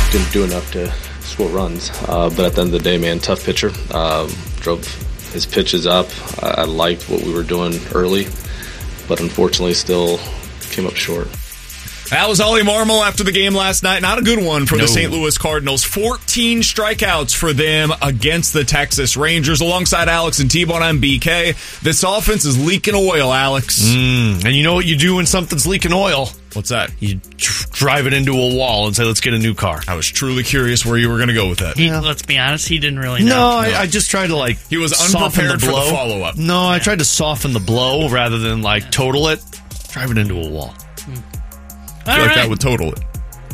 didn't do enough to score runs. But at the end of the day, man, tough pitcher. Drove his pitches up. I liked what we were doing early, but unfortunately still came up short. That was Ollie Marmol after the game last night. Not a good one for the St. Louis Cardinals. 14 strikeouts for them against the Texas Rangers. Alongside Alex and T-Bone, I'm BK. This offense is leaking oil, Alex. And you know what you do when something's leaking oil? What's that? You drive it into a wall and say, let's get a new car. I was truly curious where you were going to go with that. Let's be honest, he didn't really know. No, I just tried to, he was unprepared for the follow-up. No, I tried to soften the blow rather than, total it. Drive it into a wall. I feel like that would total it.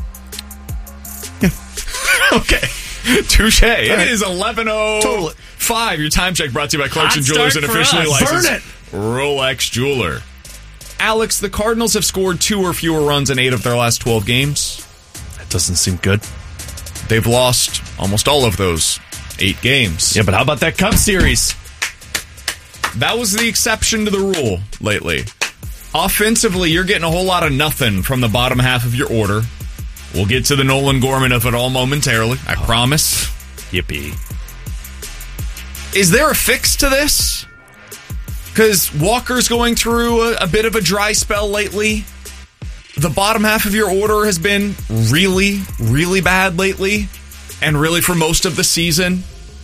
Okay. Touche. It is 11:05. Your time check brought to you by Clarkson Jewelers and officially licensed Rolex jeweler. Alex, the Cardinals have scored 2 or fewer runs in 8 of their last 12 games. That doesn't seem good. They've lost almost all of those 8 games. Yeah, but how about that Cup Series? That was the exception to the rule lately. Offensively, you're getting a whole lot of nothing from the bottom half of your order. We'll get to the Nolan Gorman of it all momentarily, I promise. Yippee. Is there a fix to this? Because Walker's going through a bit of a dry spell lately. The bottom half of your order has been really, really bad lately, and really for most of the season.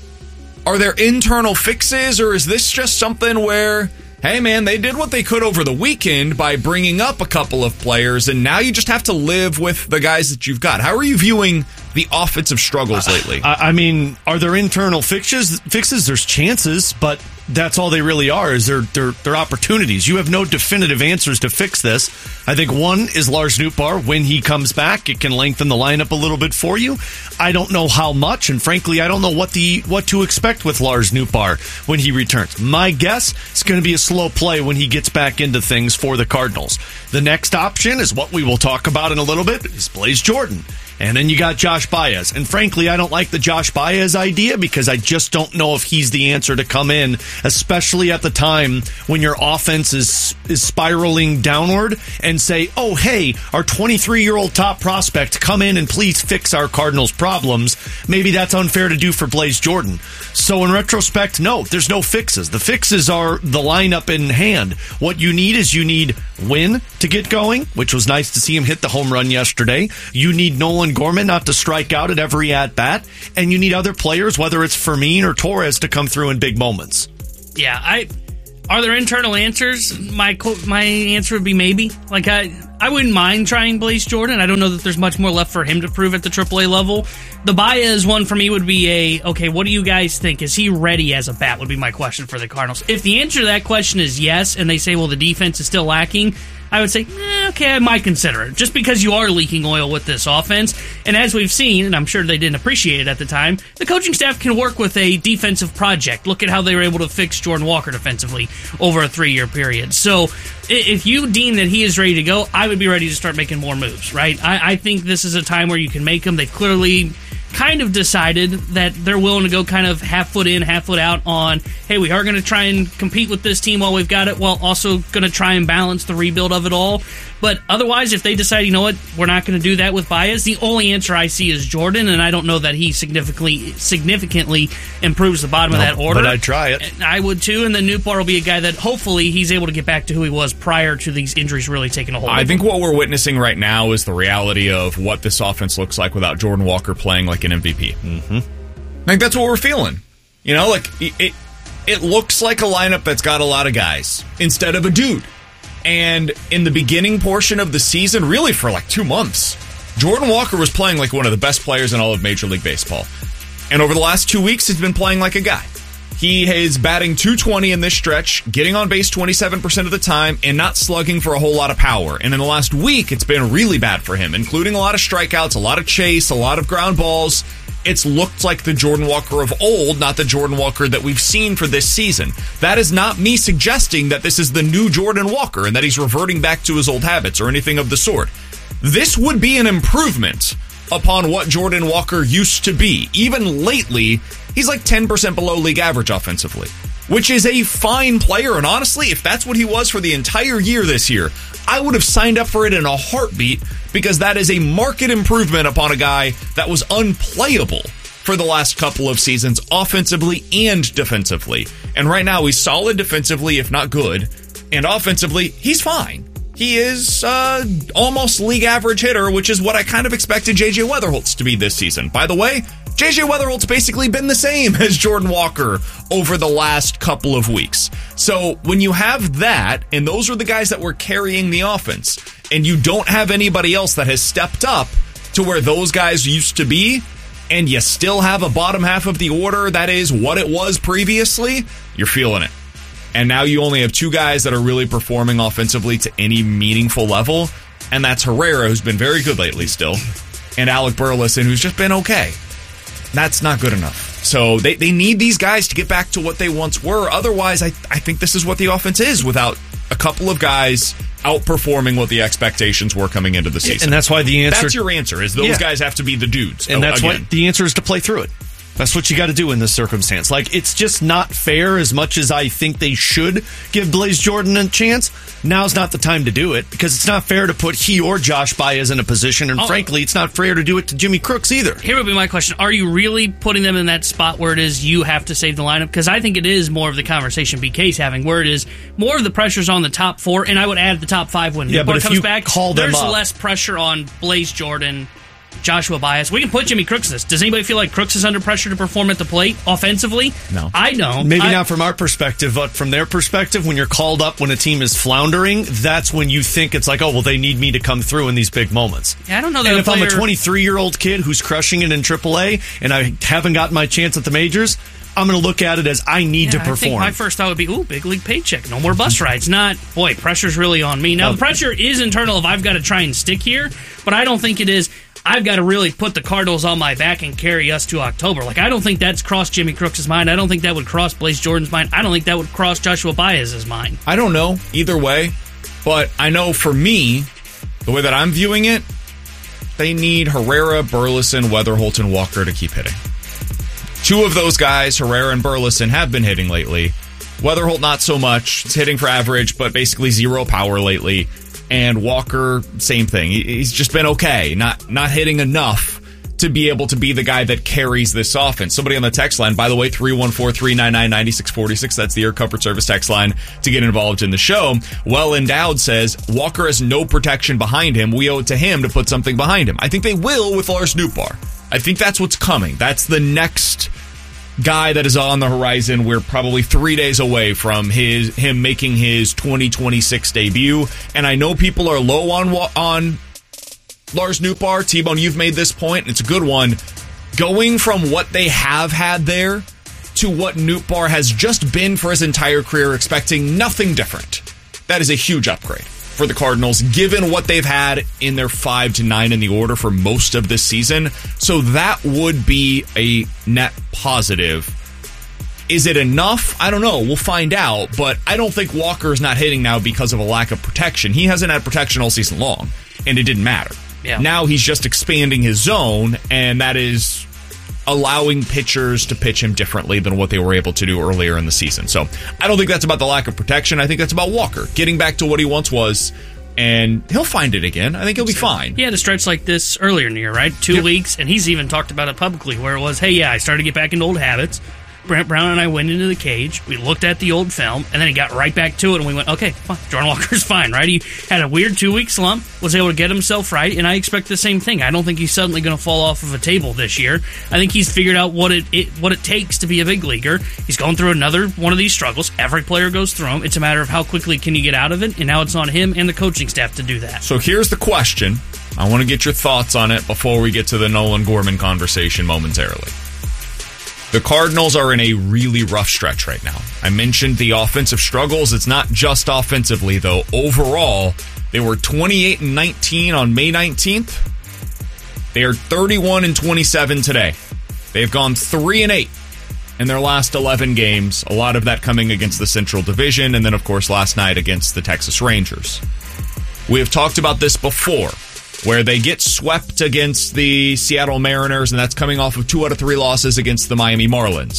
Are there internal fixes, or is this just something where, hey man, they did what they could over the weekend by bringing up a couple of players, and now you just have to live with the guys that you've got? How are you viewing the offensive struggles lately? I mean, are there internal fixes? There's chances, but that's all they really are, is they're opportunities. You have no definitive answers to fix this. I think one is Lars Nootbaar. When he comes back, it can lengthen the lineup a little bit for you. I don't know how much, and frankly, I don't know what to expect with Lars Nootbaar when he returns. My guess, it's going to be a slow play when he gets back into things for the Cardinals. The next option is what we will talk about in a little bit, is Blaze Jordan. And then you got Josh Baez. And frankly, I don't like the Josh Baez idea because I just don't know if he's the answer to come in, especially at the time when your offense is spiraling downward, and say, oh, hey, our 23-year-old top prospect, come in and please fix our Cardinals' problems. Maybe that's unfair to do for Blaze Jordan. So in retrospect, no, there's no fixes. The fixes are the lineup in hand. What you need is Wynn to get going, which was nice to see him hit the home run yesterday. You need Nolan Gorman not to strike out at every at-bat, and you need other players, whether it's Fermin or Torres, to come through in big moments. Yeah, are there internal answers? My answer would be maybe. I wouldn't mind trying Blaze Jordan. I don't know that there's much more left for him to prove at the AAA level. The Baez one for me would be okay, what do you guys think? Is he ready as a bat, would be my question for the Cardinals. If the answer to that question is yes, and they say, well, the defense is still lacking, I would say, okay, I might consider it, just because you are leaking oil with this offense. And as we've seen, and I'm sure they didn't appreciate it at the time, the coaching staff can work with a defensive project. Look at how they were able to fix Jordan Walker defensively over a 3-year period. So if you deem that he is ready to go, I would be ready to start making more moves, right? I think this is a time where you can make them. They've clearly kind of decided that they're willing to go kind of half foot in, half foot out on, hey, we are going to try and compete with this team while we've got it, while also going to try and balance the rebuild of it all. But otherwise, if they decide, you know what, we're not going to do that with Baez, the only answer I see is Jordan, and I don't know that he significantly improves the bottom of that order. But I'd try it. I would too, and then Nootbaar will be a guy that hopefully he's able to get back to who he was prior to these injuries really taking a hold of him. I think what we're witnessing right now is the reality of what this offense looks like without Jordan Walker playing like an MVP. Mm-hmm. I think that's what we're feeling. You know, it looks like a lineup that's got a lot of guys instead of a dude. And in the beginning portion of the season, really for 2 months, Jordan Walker was playing like one of the best players in all of Major League Baseball. And over the last 2 weeks, he's been playing like a guy. He is batting .220 in this stretch, getting on base 27% of the time, and not slugging for a whole lot of power. And in the last week, it's been really bad for him, including a lot of strikeouts, a lot of chase, a lot of ground balls. It's looked like the Jordan Walker of old, not the Jordan Walker that we've seen for this season. That is not me suggesting that this is the new Jordan Walker and that he's reverting back to his old habits or anything of the sort. This would be an improvement upon what Jordan Walker used to be. Even lately, he's 10% below league average offensively. which is a fine player. And honestly, if that's what he was for the entire year this year, I would have signed up for it in a heartbeat, because that is a marked improvement upon a guy that was unplayable for the last couple of seasons, offensively and defensively. And right now, he's solid defensively, if not good. And offensively, he's fine. He is almost league average hitter, which is what I kind of expected J.J. Weatherholtz to be this season. By the way, J.J. Weatherholt's basically been the same as Jordan Walker over the last couple of weeks. So when you have that, and those are the guys that were carrying the offense, and you don't have anybody else that has stepped up to where those guys used to be, and you still have a bottom half of the order that is what it was previously, you're feeling it. And now you only have two guys that are really performing offensively to any meaningful level, and that's Herrera, who's been very good lately still, and Alec Burleson, who's just been okay. That's not good enough. So they need these guys to get back to what they once were. Otherwise, I think this is what the offense is without a couple of guys outperforming what the expectations were coming into the season. And that's why the answer... That's your answer, is those guys have to be the dudes. And that's why the answer is to play through it. That's what you got to do in this circumstance. Like, it's just not fair. As much as I think they should give Blaze Jordan a chance, now's not the time to do it, because it's not fair to put he or Josh Baez in a position, and frankly, it's not fair to do it to Jimmy Crooks either. Here would be my question. Are you really putting them in that spot where it is you have to save the lineup? Because I think it is more of the conversation BK's having, where it is more of the pressure's on the top four, and I would add the top five when Newport comes back. There's less pressure on Blaze Jordan, Joshua Baez. We can put Jimmy Crooks in this. Does anybody feel like Crooks is under pressure to perform at the plate offensively? No. I don't. Maybe not from our perspective, but from their perspective, when you're called up when a team is floundering, that's when you think it's like, oh, well, they need me to come through in these big moments. Yeah, I don't know that. And if I'm a 23-year-old kid who's crushing it in AAA and I haven't gotten my chance at the majors, I'm going to look at it as I need to perform. I think my first thought would be, ooh, big league paycheck. No more bus rides. Not, boy, pressure's really on me. Now, the pressure is internal if I've got to try and stick here, but I don't think it is, I've got to really put the Cardinals on my back and carry us to October. Like, I don't think that's crossed Jimmy Crooks' mind. I don't think that would cross Blaze Jordan's mind. I don't think that would cross Joshua Baez's mind. I don't know either way, but I know for me, the way that I'm viewing it, they need Herrera, Burleson, Weatherholt, and Walker to keep hitting. Two of those guys, Herrera and Burleson, have been hitting lately. Weatherholt, not so much. It's hitting for average, but basically zero power lately. And Walker, same thing. He's just been okay. Not hitting enough to be able to be the guy that carries this offense. Somebody on the text line, by the way, 314-399-9646. That's the Air Comfort Service text line to get involved in the show. Well Endowed says, Walker has no protection behind him. We owe it to him to put something behind him. I think they will with Lars Nootbaar. I think that's what's coming. That's the next guy that is on the horizon. We're probably 3 days away from him making his 2026 debut. And I know people are low on Lars Nootbaar. T-Bone, you've made this point. It's a good one. Going from what they have had there to what Nootbaar has just been for his entire career, expecting nothing different. That is a huge upgrade for the Cardinals, given what they've had in their 5 to 9 in the order for most of this season. So that would be a net positive. Is it enough? I don't know. We'll find out. But I don't think Walker is not hitting now because of a lack of protection. He hasn't had protection all season long, and it didn't matter. Yeah. Now he's just expanding his zone, and that is allowing pitchers to pitch him differently than what they were able to do earlier in the season. So I don't think that's about the lack of protection. I think that's about Walker getting back to what he once was, and he'll find it again. I think he'll be fine. He had a stretch like this earlier in the year, right? 2 weeks, and he's even talked about it publicly, where it was, hey, yeah, I started to get back into old habits. Brent Brown and I went into the cage. We looked at the old film, and then he got right back to it, and we went, okay, fine. Jordan Walker's fine, right? He had a weird 2-week slump, was able to get himself right, and I expect the same thing. I don't think he's suddenly going to fall off of a table this year. I think he's figured out what it takes to be a big leaguer. He's going through another one of these struggles. Every player goes through them. It's a matter of how quickly can you get out of it, and now it's on him and the coaching staff to do that. So here's the question. I want to get your thoughts on it before we get to the Nolan Gorman conversation momentarily. The Cardinals are in a really rough stretch right now. I mentioned the offensive struggles. It's not just offensively, though. Overall, they were 28-19 on May 19th. They are 31-27 today. They've gone 3-8 in their last 11 games. A lot of that coming against the Central Division, and then, of course, last night against the Texas Rangers. We have talked about this before, where they get swept against the Seattle Mariners, and that's coming off of 2 out of 3 losses against the Miami Marlins.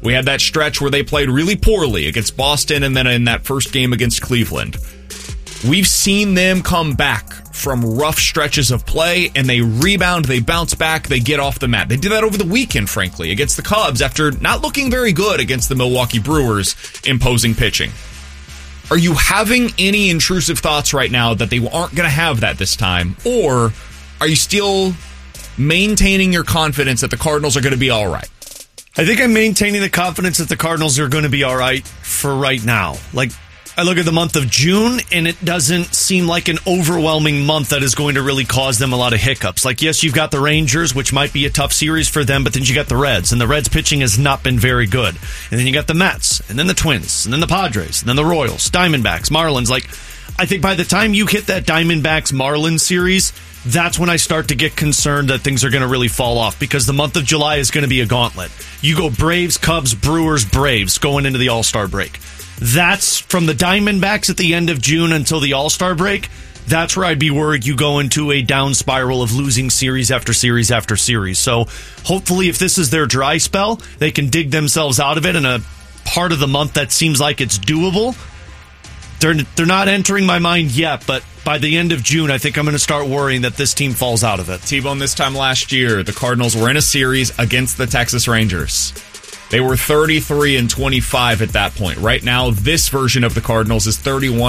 We had that stretch where they played really poorly against Boston and then in that first game against Cleveland. We've seen them come back from rough stretches of play, and they rebound, they bounce back, they get off the mat. They did that over the weekend, frankly, against the Cubs after not looking very good against the Milwaukee Brewers imposing pitching. Are you having any intrusive thoughts right now that they aren't going to have that this time? Or are you still maintaining your confidence that the Cardinals are going to be all right? I think I'm maintaining the confidence that the Cardinals are going to be all right for right now. Like, I look at the month of June, and it doesn't seem like an overwhelming month that is going to really cause them a lot of hiccups. Like, yes, you've got the Rangers, which might be a tough series for them, but then you got the Reds, and the Reds pitching has not been very good. And then you got the Mets, and then the Twins, and then the Padres, and then the Royals, Diamondbacks, Marlins. Like, I think by the time you hit that Diamondbacks-Marlins series, that's when I start to get concerned that things are going to really fall off, because the month of July is going to be a gauntlet. You go Braves, Cubs, Brewers, Braves going into the All-Star break. That's from the Diamondbacks at the end of June until the All-Star break. That's where I'd be worried you go into a down spiral of losing series after series after series. So hopefully if this is their dry spell, they can dig themselves out of it in a part of the month that seems like it's doable. They're not entering my mind yet, but by the end of June, I think I'm going to start worrying that this team falls out of it. T-Bone, this time last year, the Cardinals were in a series against the Texas Rangers. They were 33-25 at that point. Right now, this version of the Cardinals is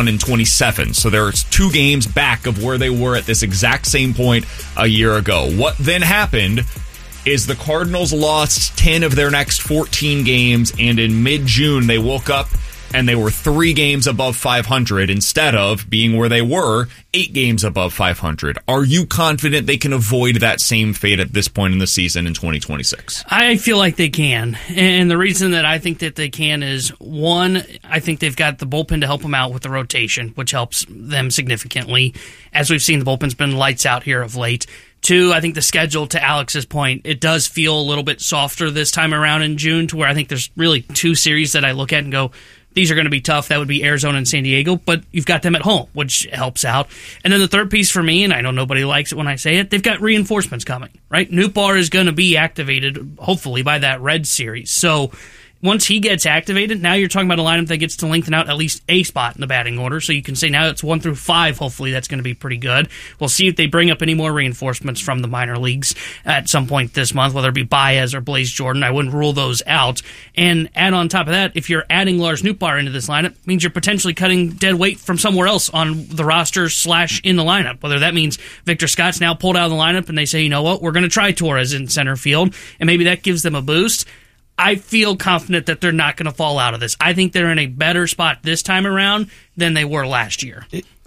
31-27. So there's 2 games back of where they were at this exact same point a year ago. What then happened is the Cardinals lost 10 of their next 14 games, and in mid-June, they woke up and they were 3 games above 500 instead of being where they were 8 games above 500. Are you confident they can avoid that same fate at this point in the season in 2026? I feel like they can. And the reason that I think that they can is, one, I think they've got the bullpen to help them out with the rotation, which helps them significantly. As we've seen, the bullpen's been lights out here of late. 2, I think the schedule, to Alex's point, it does feel a little bit softer this time around in June, to where I think there's really 2 series that I look at and go, these are going to be tough. That would be Arizona and San Diego, but you've got them at home, which helps out. And then the third piece for me, and I know nobody likes it when I say it, they've got reinforcements coming, right? Nootbaar is going to be activated, hopefully, by that Reds series. So once he gets activated, now you're talking about a lineup that gets to lengthen out at least a spot in the batting order. So you can say now it's 1 through 5. Hopefully that's going to be pretty good. We'll see if they bring up any more reinforcements from the minor leagues at some point this month, whether it be Baez or Blaze Jordan. I wouldn't rule those out. And add on top of that, if you're adding Lars Nootbaar into this lineup, it means you're potentially cutting dead weight from somewhere else on the roster / in the lineup. Whether that means Victor Scott's now pulled out of the lineup and they say, you know what, we're going to try Torres in center field, and maybe that gives them a boost. I feel confident that they're not going to fall out of this. I think they're in a better spot this time around than they were last year.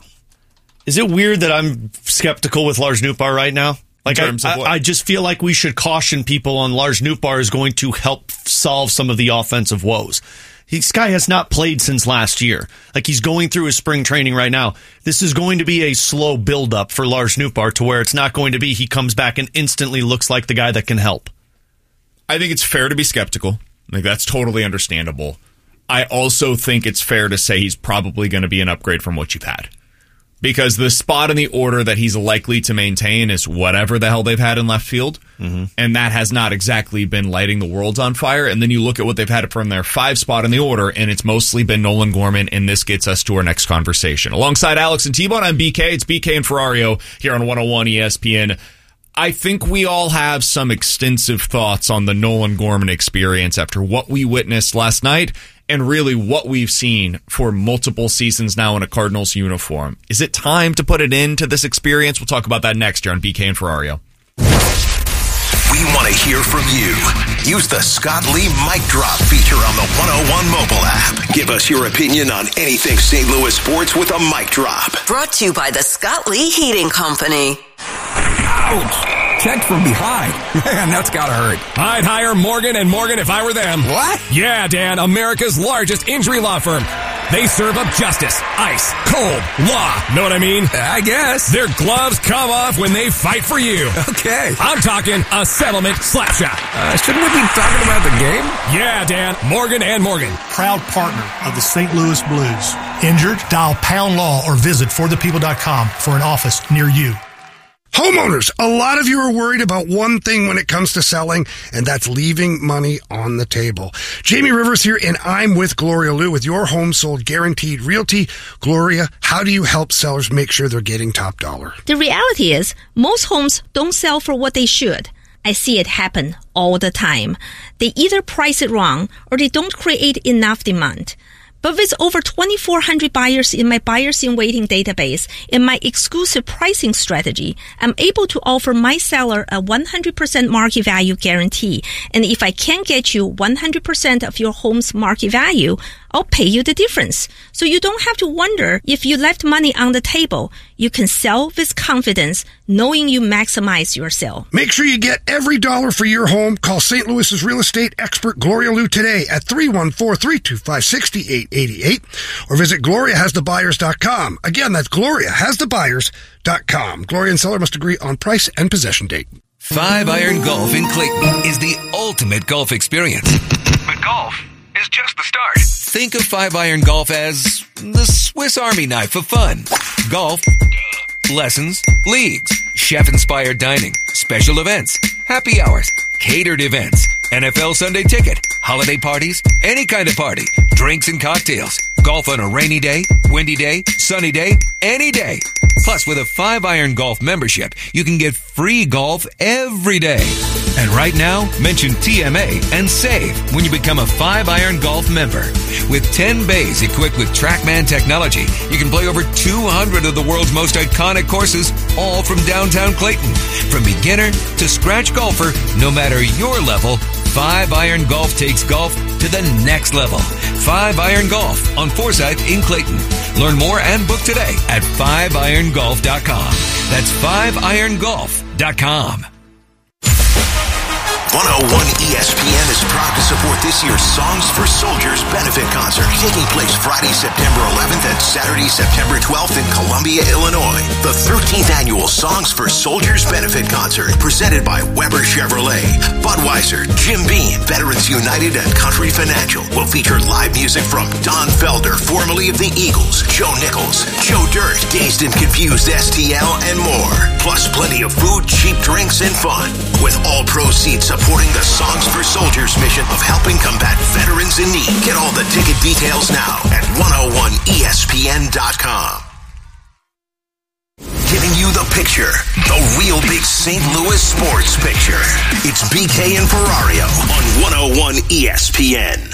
Is it weird that I'm skeptical with Lars Nootbaar right now? Like, I just feel like we should caution people on Lars Nootbaar is going to help solve some of the offensive woes. This guy has not played since last year. Like, he's going through his spring training right now. This is going to be a slow build-up for Lars Nootbaar, to where it's not going to be he comes back and instantly looks like the guy that can help. I think it's fair to be skeptical. Like, that's totally understandable. I also think it's fair to say he's probably going to be an upgrade from what you've had. Because the spot in the order that he's likely to maintain is whatever the hell they've had in left field. Mm-hmm. And that has not exactly been lighting the world on fire. And then you look at what they've had from their 5 spot in the order, and it's mostly been Nolan Gorman, and this gets us to our next conversation. Alongside Alex and T-Bone, I'm BK. It's BK and Ferrario here on 101 ESPN. I think we all have some extensive thoughts on the Nolan Gorman experience after what we witnessed last night and really what we've seen for multiple seasons now in a Cardinals uniform. Is it time to put it into this experience? We'll talk about that next year on BK and Ferrario. We want to hear from you. Use the Scott Lee Mic Drop feature on the 101 mobile app. Give us your opinion on anything St. Louis sports with a mic drop. Brought to you by the Scott Lee Heating Company. Ouch! Checked from behind. Man, that's gotta hurt. I'd hire Morgan & Morgan if I were them. What? Yeah, Dan, America's largest injury law firm. They serve up justice, ice, cold, law. Know what I mean? I guess. Their gloves come off when they fight for you. Okay. I'm talking a settlement slapshot. Shouldn't we be talking about the game? Yeah, Dan, Morgan & Morgan. Proud partner of the St. Louis Blues. Injured? Dial #law or visit forthepeople.com for an office near you. Homeowners, a lot of you are worried about one thing when it comes to selling, and that's leaving money on the table. Jamie Rivers here, and I'm with Gloria Liu with Your Home Sold Guaranteed Realty. Gloria, how do you help sellers make sure they're getting top dollar? The reality is, most homes don't sell for what they should. I see it happen all the time. They either price it wrong or they don't create enough demand. But with over 2,400 buyers in my buyers in waiting database and my exclusive pricing strategy, I'm able to offer my seller a 100% market value guarantee. And if I can't get you 100% of your home's market value, I'll pay you the difference. So you don't have to wonder if you left money on the table. You can sell with confidence, knowing you maximize your sale. Make sure you get every dollar for your home. Call St. Louis's real estate expert Gloria Liu today at 314-325-6888 or visit GloriaHasTheBuyers.com. Again, that's GloriaHasTheBuyers.com. Gloria and seller must agree on price and possession date. 5-Iron Golf in Clayton is the ultimate golf experience. But golf is just the start. Think of 5-Iron Golf as the Swiss Army knife of fun. Golf, lessons, leagues, chef-inspired dining, special events, happy hours, catered events, NFL Sunday ticket, holiday parties, any kind of party, drinks and cocktails, golf on a rainy day, windy day, sunny day, any day. Plus, with a 5-Iron Golf membership, you can get free golf every day. And right now, mention TMA and save when you become a 5-Iron Golf member. With 10 bays equipped with TrackMan technology, you can play over 200 of the world's most iconic courses, all from downtown Clayton. From beginner to scratch golfer, no matter your level, 5-Iron Golf takes golf to the next level. 5-Iron Golf on Forsyth in Clayton. Learn more and book today at 5irongolf.com. That's 5irongolf.com. 101 ESPN is proud to support this year's Songs for Soldiers benefit concert, taking place Friday, September 11th and Saturday, September 12th in Columbia, Illinois. The 13th annual Songs for Soldiers benefit concert, presented by Weber Chevrolet, Budweiser, Jim Beam, Veterans United, and Country Financial, will feature live music from Don Felder, formerly of the Eagles, Joe Nichols, Joe Dirt, Dazed and Confused STL, and more. Plus plenty of food, cheap drinks, and fun, with all proceeds supporting the Songs for Soldiers mission of helping combat veterans in need. Get all the ticket details now at 101ESPN.com. Giving you the picture, the real big St. Louis sports picture. It's BK and Ferrario on 101 ESPN.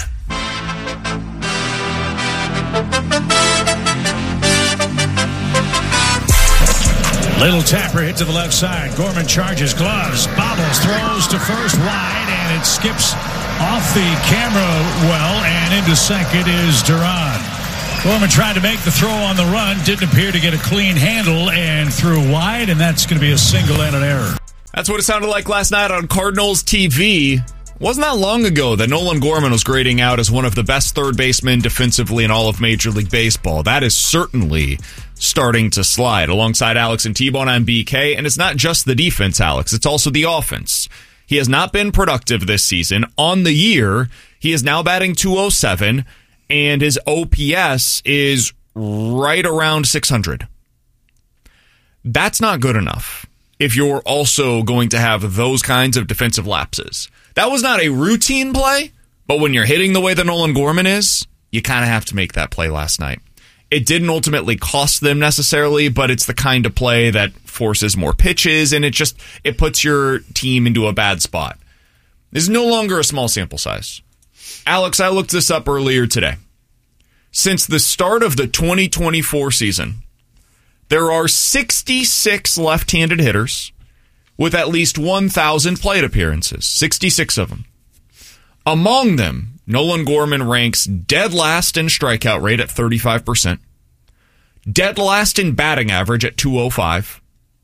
Little tapper hit to the left side. Gorman charges, gloves, bobbles, throws to first, wide, and it skips off the camera well, and into second is Duran. Gorman tried to make the throw on the run, didn't appear to get a clean handle, and threw wide, and that's going to be a single and an error. That's what it sounded like last night on Cardinals TV. Wasn't that long ago that Nolan Gorman was grading out as one of the best third basemen defensively in all of Major League Baseball. That is certainly starting to slide. Alongside Alex and T-Bone, I'm BK, and it's not just the defense, Alex. It's also the offense. He has not been productive this season. On the year, he is now batting .207, and his OPS is right around 600. That's not good enough if you're also going to have those kinds of defensive lapses. That was not a routine play, but when you're hitting the way that Nolan Gorman is, you kind of have to make that play last night. It didn't ultimately cost them necessarily, but it's the kind of play that forces more pitches, and it puts your team into a bad spot. This is no longer a small sample size. Alex, I looked this up earlier today. Since the start of the 2024 season, there are 66 left-handed hitters with at least 1,000 plate appearances, 66 of them. Among them, Nolan Gorman ranks dead last in strikeout rate at 35%, dead last in batting average at .205,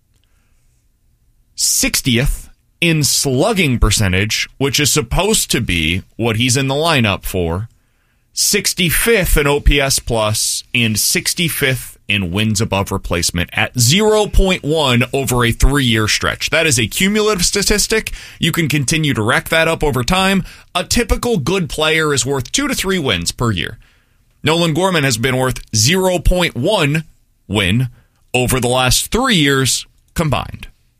60th in slugging percentage, which is supposed to be what he's in the lineup for, 65th in OPS plus, and 65th in wins above replacement at 0.1 over a 3-year stretch. That is a cumulative statistic. You can continue to rack that up over time. A typical good player is worth 2 to 3 wins per year. Nolan Gorman has been worth 0.1 win over the last 3 years combined.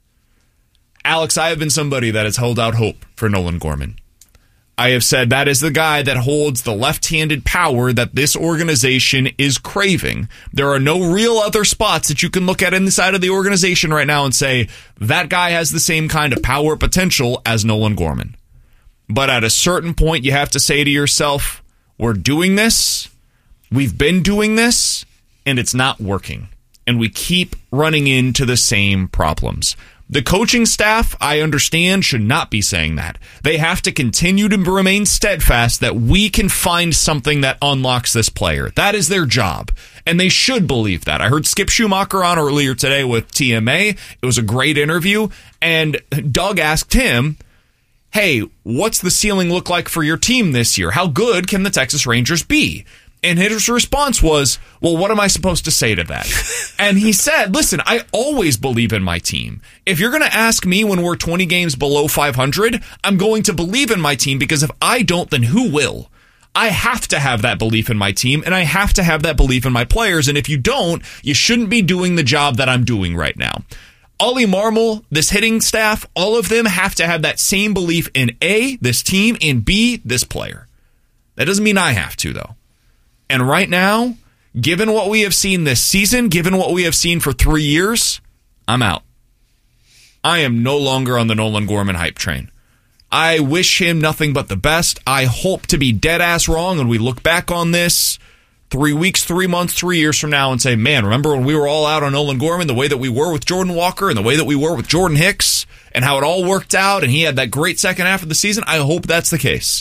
Alex, I have been somebody that has held out hope for Nolan Gorman. I have said that is the guy that holds the left-handed power that this organization is craving. There are no real other spots that you can look at inside of the organization right now and say, that guy has the same kind of power potential as Nolan Gorman. But at a certain point, you have to say to yourself, we're doing this, we've been doing this, and it's not working. And we keep running into the same problems. The coaching staff, I understand, should not be saying that. They have to continue to remain steadfast that we can find something that unlocks this player. That is their job, and they should believe that. I heard Skip Schumacher on earlier today with TMA. It was a great interview, and Doug asked him, hey, what's the ceiling look like for your team this year? How good can the Texas Rangers be? And his response was, well, what am I supposed to say to that? And he said, listen, I always believe in my team. If you're going to ask me when we're 20 games below 500, I'm going to believe in my team, because if I don't, then who will? I have to have that belief in my team, and I have to have that belief in my players. And if you don't, you shouldn't be doing the job that I'm doing right now. Ollie Marmol, this hitting staff, all of them have to have that same belief in A, this team, and B, this player. That doesn't mean I have to, though. And right now, given what we have seen this season, given what we have seen for 3 years, I'm out. I am no longer on the Nolan Gorman hype train. I wish him nothing but the best. I hope to be dead ass wrong and we look back on this 3 weeks, 3 months, 3 years from now and say, man, remember when we were all out on Nolan Gorman, the way that we were with Jordan Walker and the way that we were with Jordan Hicks and how it all worked out and he had that great second half of the season? I hope that's the case.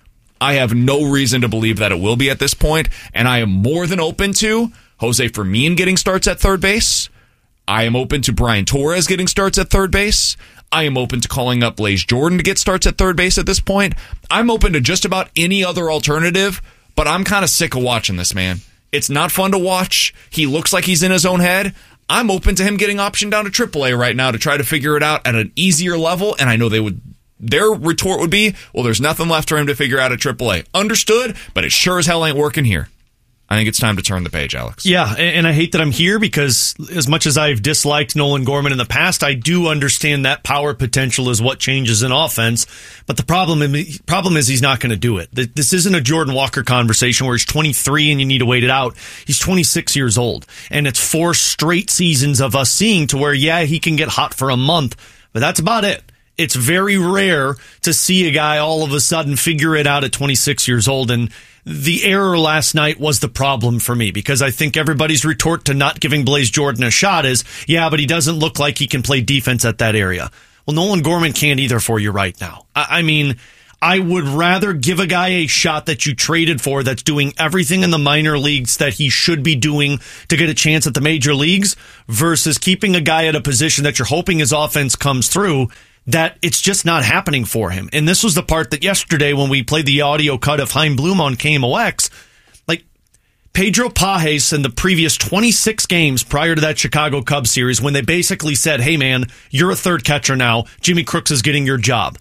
I have no reason to believe that it will be at this point, and I am more than open to Jose Fermin getting starts at third base. I am open to Brian Torres getting starts at third base. I am open to calling up Blaze Jordan to get starts at third base at this point. I'm open to just about any other alternative, but I'm kind of sick of watching this, man. It's not fun to watch. He looks like he's in his own head. I'm open to him getting optioned down to AAA right now to try to figure it out at an easier level, and I know their retort would be, well, there's nothing left for him to figure out at AAA. Understood, but it sure as hell ain't working here. I think it's time to turn the page, Alex. Yeah, and I hate that I'm here because as much as I've disliked Nolan Gorman in the past, I do understand that power potential is what changes an offense. But the problem is he's not going to do it. This isn't a Jordan Walker conversation where he's 23 and you need to wait it out. He's 26 years old, and it's 4 straight seasons of us seeing to where, yeah, he can get hot for a month, but that's about it. It's very rare to see a guy all of a sudden figure it out at 26 years old, and the error last night was the problem for me because I think everybody's retort to not giving Blaze Jordan a shot is, yeah, but he doesn't look like he can play defense at that area. Well, Nolan Gorman can't either for you right now. I mean, I would rather give a guy a shot that you traded for that's doing everything in the minor leagues that he should be doing to get a chance at the major leagues versus keeping a guy at a position that you're hoping his offense comes through that it's just not happening for him. And this was the part that yesterday when we played the audio cut of Chaim Bloom on KMOX, like Pedro Pages in the previous 26 games prior to that Chicago Cubs series when they basically said, hey man, you're a third catcher now, Jimmy Crooks is getting your job.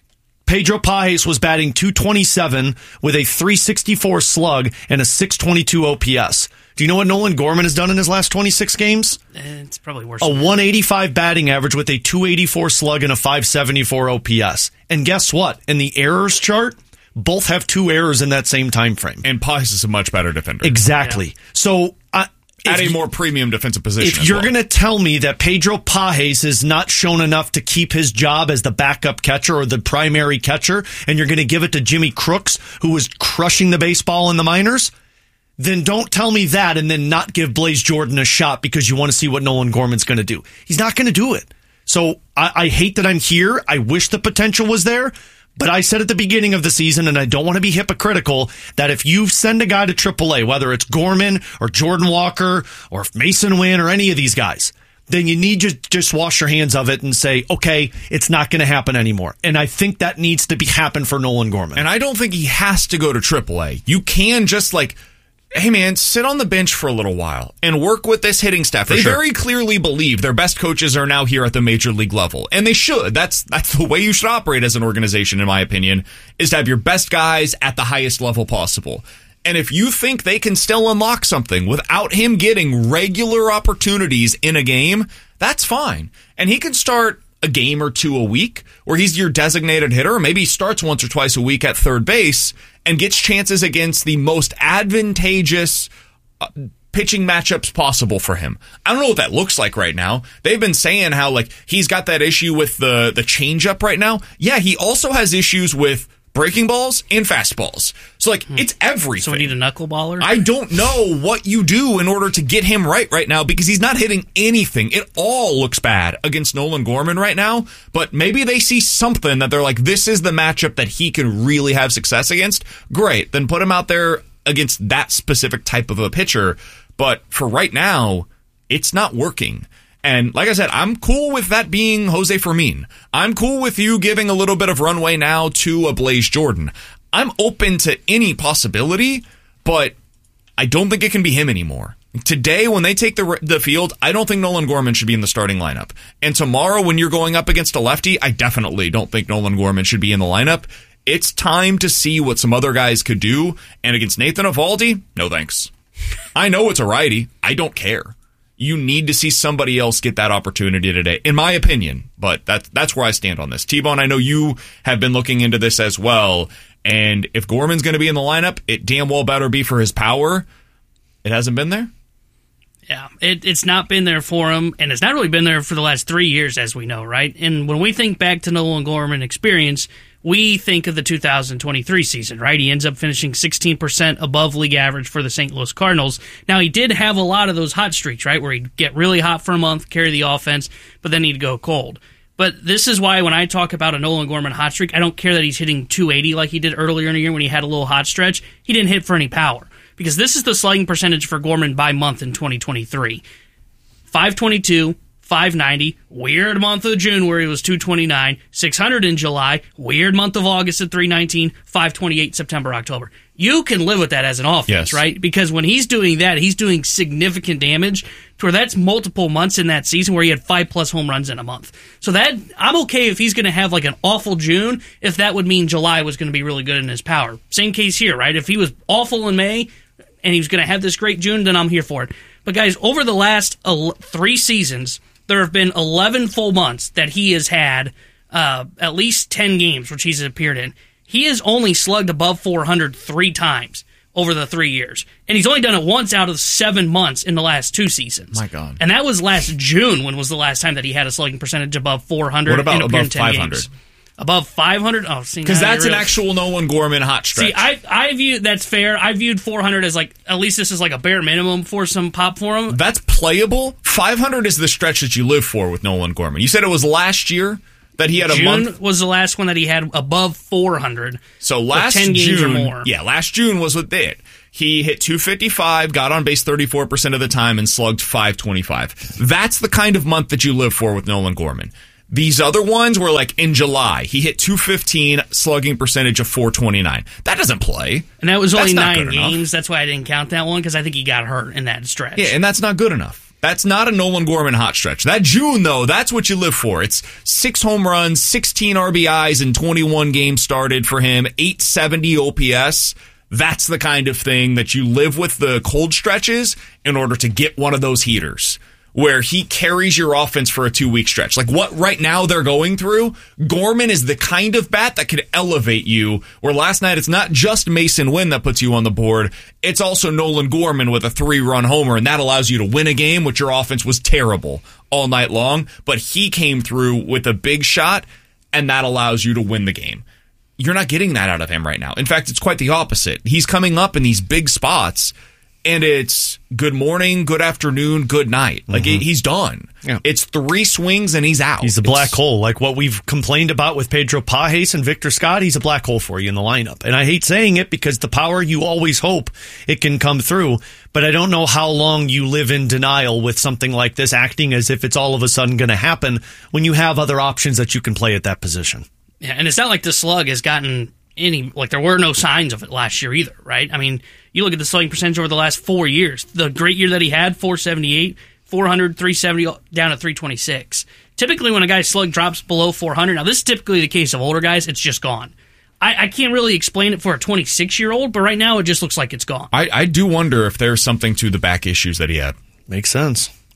Pedro Pages was batting .227 with a .364 slug and a .622 OPS. Do you know what Nolan Gorman has done in his last 26 games? It's probably worse. A .185 batting average with a .284 slug and a .574 OPS. And guess what? In the errors chart, both have 2 errors in that same time frame. And Pages is a much better defender. Exactly. Yeah. So at a more premium defensive position. If you're going to tell me that Pedro Pages has not shown enough to keep his job as the backup catcher or the primary catcher, and you're going to give it to Jimmy Crooks, who was crushing the baseball in the minors, then don't tell me that and then not give Blaze Jordan a shot because you want to see what Nolan Gorman's going to do. He's not going to do it. So I hate that I'm here. I wish the potential was there. But I said at the beginning of the season, and I don't want to be hypocritical, that if you send a guy to AAA, whether it's Gorman or Jordan Walker or Mason Wynn or any of these guys, then you need to just wash your hands of it and say, okay, it's not going to happen anymore. And I think that needs to happen for Nolan Gorman. And I don't think he has to go to AAA. You can just hey man, sit on the bench for a little while and work with this hitting staff. They very clearly believe their best coaches are now here at the major league level, and they should. That's the way you should operate as an organization, in my opinion, is to have your best guys at the highest level possible. And if you think they can still unlock something without him getting regular opportunities in a game, that's fine. And he can start a game or two a week where he's your designated hitter, or maybe he starts once or twice a week at third base and gets chances against the most advantageous pitching matchups possible for him. I don't know what that looks like right now. They've been saying how like he's got that issue with the changeup right now. Yeah, he also has issues with breaking balls and fastballs. So like it's everything. So we need a knuckleballer? I don't know what you do in order to get him right now because he's not hitting anything. It all looks bad against Nolan Gorman right now, but maybe they see something that they're like, this is the matchup that he can really have success against. Great. Then put him out there against that specific type of a pitcher. But for right now, it's not working. And like I said, I'm cool with that being Jose Fermin. I'm cool with you giving a little bit of runway now to a Blaze Jordan. I'm open to any possibility, but I don't think it can be him anymore. Today, when they take the field, I don't think Nolan Gorman should be in the starting lineup. And tomorrow, when you're going up against a lefty, I definitely don't think Nolan Gorman should be in the lineup. It's time to see what some other guys could do. And against Nathan Eovaldi, no thanks. I know it's a righty. I don't care. You need to see somebody else get that opportunity today, in my opinion. But that's where I stand on this. T-Bone, I know you have been looking into this as well. And if Gorman's going to be in the lineup, it damn well better be for his power. It hasn't been there? Yeah, it's not been there for him, and it's not really been there for the last 3 years, as we know, right? And when we think back to Nolan Gorman experience, we think of the 2023 season, right? He ends up finishing 16% above league average for the St. Louis Cardinals. Now, he did have a lot of those hot streaks, right, where he'd get really hot for a month, carry the offense, but then he'd go cold. But this is why when I talk about a Nolan Gorman hot streak, I don't care that he's hitting 280 like he did earlier in the year when he had a little hot stretch. He didn't hit for any power. Because this is the slugging percentage for Gorman by month in 2023. 522, 590, weird month of June where he was 229, 600 in July, weird month of August at 319, 528 September, October. You can live with that as an offense, yes, right? Because when he's doing that, he's doing significant damage to where that's multiple months in that season where he had 5+ home runs in a month. So that I'm okay if he's going to have like an awful June, if that would mean July was going to be really good in his power. Same case here, right? If he was awful in May and he was going to have this great June, then I'm here for it. But guys, over the last 3 seasons, there have been 11 full months that he has had at least 10 games, which he's appeared in. He has only slugged above 400 3 times over the 3 years. And he's only done it once out of 7 months in the last 2 seasons. My God. And that was last June when was the last time that he had a slugging percentage above 400. What about above 500? Games. Above 500? Oh, see, because that's an actual Nolan Gorman hot stretch. See, I view that's fair. I viewed 400 as like at least this is like a bare minimum for some pop for him. That's playable. 500 is the stretch that you live for with Nolan Gorman. You said it was last year that he had a month. June was the last one that he had above 400. So last 10 games June, or more. Yeah, last June was what it. He hit 255, got on base 34% of the time, and slugged 525. That's the kind of month that you live for with Nolan Gorman. These other ones were like in July. He hit 215, slugging percentage of 429. That doesn't play. And that was only That's 9 games. That's why I didn't count that one, because I think he got hurt in that stretch. Yeah, and that's not good enough. That's not a Nolan Gorman hot stretch. That June, though, that's what you live for. It's 6 home runs, 16 RBIs in 21 games started for him, 870 OPS. That's the kind of thing that you live with the cold stretches in order to get one of those heaters where he carries your offense for a 2-week stretch. Like what right now they're going through, Gorman is the kind of bat that could elevate you, where last night it's not just Mason Wynn that puts you on the board, it's also Nolan Gorman with a 3-run homer, and that allows you to win a game, which your offense was terrible all night long, but he came through with a big shot, and that allows you to win the game. You're not getting that out of him right now. In fact, it's quite the opposite. He's coming up in these big spots, and it's good morning, good afternoon, good night. Like, he's done. Yeah. It's 3 swings and he's out. He's a black hole. Like what we've complained about with Pedro Pages and Victor Scott, he's a black hole for you in the lineup. And I hate saying it because the power, you always hope it can come through. But I don't know how long you live in denial with something like this, acting as if it's all of a sudden going to happen when you have other options that you can play at that position. Yeah, and it's not like the slug has gotten any, like there were no signs of it last year either, right? I mean, you look at the slugging percentage over the last 4 years. The great year that he had, 478, 400, 370, down to 326. Typically when a guy's slug drops below 400, now this is typically the case of older guys, it's just gone. I can't really explain it for a 26-year-old, but right now it just looks like it's gone. I do wonder if there's something to the back issues that he had. Makes sense.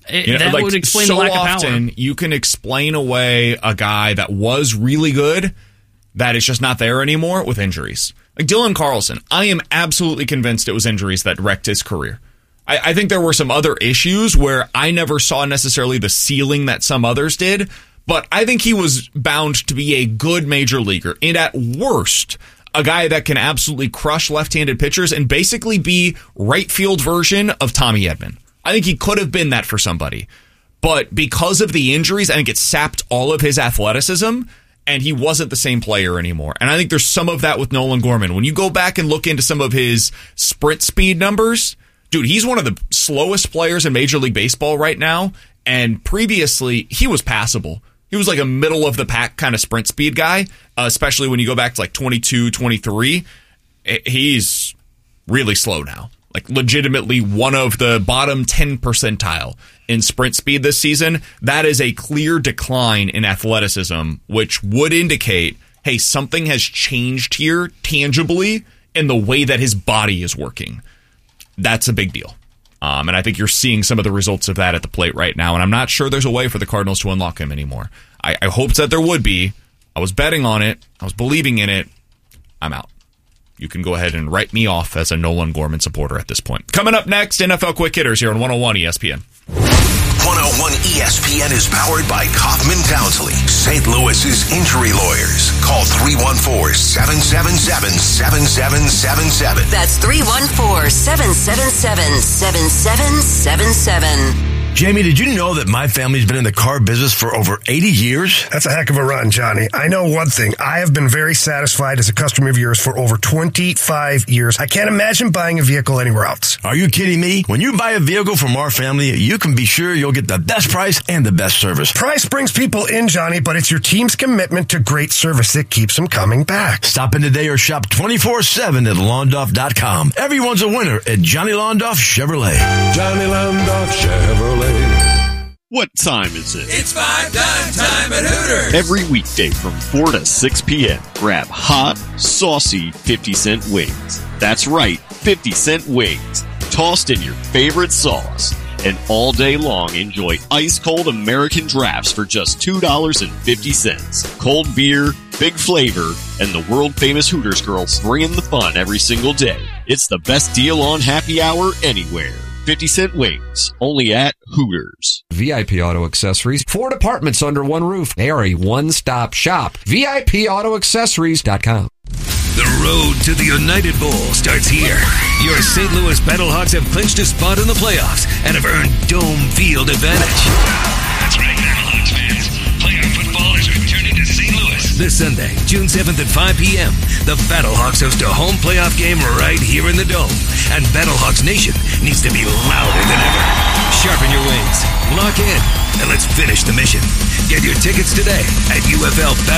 That would explain the lack of power. So often, you can explain away a guy that was really good that is just not there anymore with injuries. Like Dylan Carlson, I am absolutely convinced it was injuries that wrecked his career. I think there were some other issues where I never saw necessarily the ceiling that some others did, but I think he was bound to be a good major leaguer. And at worst, a guy that can absolutely crush left-handed pitchers and basically be right field version of Tommy Edman. I think he could have been that for somebody. But because of the injuries, I think it sapped all of his athleticism, and he wasn't the same player anymore. And I think there's some of that with Nolan Gorman. When you go back and look into some of his sprint speed numbers, dude, he's one of the slowest players in Major League Baseball right now, and previously, he was passable. He was like a middle-of-the-pack kind of sprint speed guy, especially when you go back to like 22, 23. He's really slow now. Like legitimately one of the bottom 10 percentile in sprint speed this season. That is a clear decline in athleticism, which would indicate, hey, something has changed here tangibly in the way that his body is working. That's a big deal. And I think you're seeing some of the results of that at the plate right now. And I'm not sure there's a way for the Cardinals to unlock him anymore. I hoped that there would be. I was betting on it. I was believing in it. I'm out. You can go ahead and write me off as a Nolan Gorman supporter at this point. Coming up next, NFL Quick Hitters here on 101 ESPN. 101 ESPN is powered by Kaufman Townsley, St. Louis's injury lawyers. Call 314-777-7777. That's 314-777-7777. Jamie, did you know that my family's been in the car business for over 80 years? That's a heck of a run, Johnny. I know one thing. I have been very satisfied as a customer of yours for over 25 years. I can't imagine buying a vehicle anywhere else. Are you kidding me? When you buy a vehicle from our family, you can be sure you'll get the best price and the best service. Price brings people in, Johnny, but it's your team's commitment to great service that keeps them coming back. Stop in today or shop 24/7 at Londoff.com. Everyone's a winner at Johnny Londoff Chevrolet. Johnny Londoff Chevrolet. What time is it? It's 5 time at Hooters. Every weekday from 4 to 6 p.m. Grab hot, saucy 50-cent wings. That's right, 50-cent wings. Tossed in your favorite sauce. And all day long, enjoy ice-cold American drafts for just $2.50. Cold beer, big flavor, and the world-famous Hooters girls bringing the fun every single day. It's the best deal on happy hour anywhere. 50-cent wings, only at Hooters. VIP Auto Accessories, 4 departments under one roof. They are a one-stop shop. VIPAutoAccessories.com. The road to the United Bowl starts here. Your St. Louis Battlehawks have clinched a spot in the playoffs and have earned dome field advantage. That's right, Battlehawks fans. Playoff football is returning to St. Louis. This Sunday, June 7th at 5 p.m., the Battlehawks host a home playoff game right here in the Dome. And Battlehawks Nation needs to be louder than ever. Sharpen your wings, lock in, and let's finish the mission. Get your tickets today at UFL